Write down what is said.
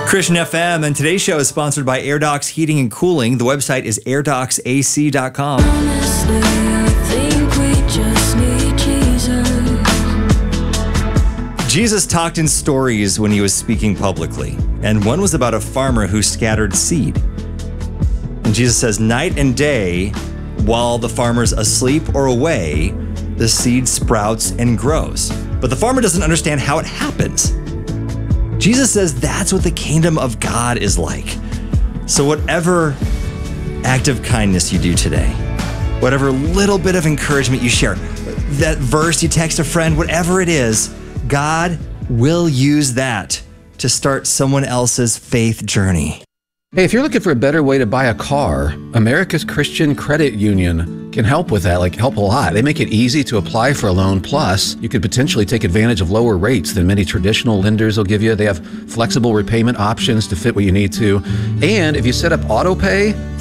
Christian FM, and today's show is sponsored by AirDocs Heating and Cooling. The website is airdocsac.com. Honestly, I think we just need Jesus. Jesus talked in stories when he was speaking publicly, and one was about a farmer who scattered seed. And Jesus says, night and day, while the farmer's asleep or away, the seed sprouts and grows. But the farmer doesn't understand how it happens. Jesus says that's what the kingdom of God is like. So whatever act of kindness you do today, whatever little bit of encouragement you share, that verse you text a friend, whatever it is, God will use that to start someone else's faith journey. Hey, if you're looking for a better way to buy a car, America's Christian Credit Union can help with that, help a lot. They make it easy to apply for a loan. Plus, you could potentially take advantage of lower rates than many traditional lenders will give you. They have flexible repayment options to fit what you need to. And if you set up auto pay